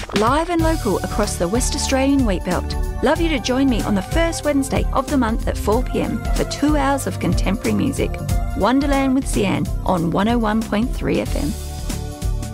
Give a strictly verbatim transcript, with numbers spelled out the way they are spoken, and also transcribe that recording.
live and local across the West Australian Wheatbelt. Love you to join me on the first Wednesday of the month at four p m for two hours of contemporary music. Wonderland with Sian on one oh one point three F M.